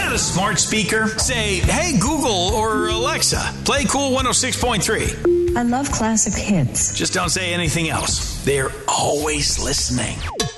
got a smart speaker? Say, hey, Google or Alexa, play Cool 106.3. I love classic hits. Just don't say anything else. They're always listening.